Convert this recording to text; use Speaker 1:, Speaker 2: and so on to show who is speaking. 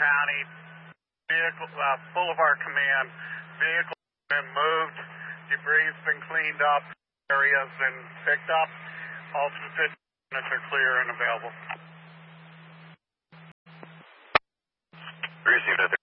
Speaker 1: County. Vehicle, Boulevard Command. Vehicle has been moved. Debris has been cleaned up. Areas been picked up. All 250 units are clear and available.
Speaker 2: Received.